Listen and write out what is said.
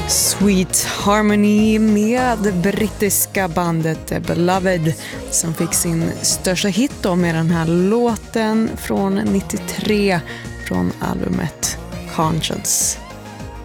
Sweet Harmony med brittiska bandet The Beloved som fick sin största hit då med den här låten från 93 från albumet Conscience.